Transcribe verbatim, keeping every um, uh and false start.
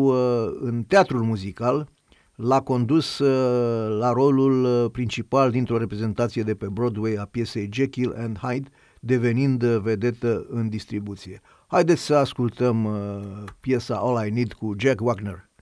uh, în teatrul muzical, l-a condus uh, la rolul uh, principal dintr-o reprezentație de pe Broadway a piesei Jekyll and Hyde, devenind uh, vedetă în distribuție. Haideți să ascultăm uh, piesa All I Need cu Jack Wagner.